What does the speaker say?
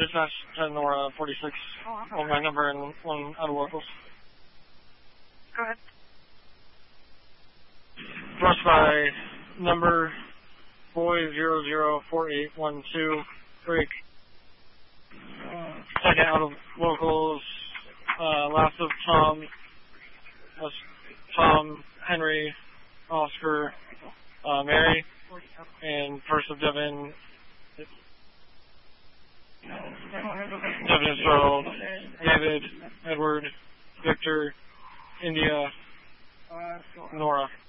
dispatch 10 Nora 46. On my number and one out of locals. Go ahead. Brushed by number boy004812. Break. Second out of locals. Last of Tom. That's Tom, Henry, Oscar, Mary, and first of Devin. Devin Israel, David, Edward, Victor, India, Nora.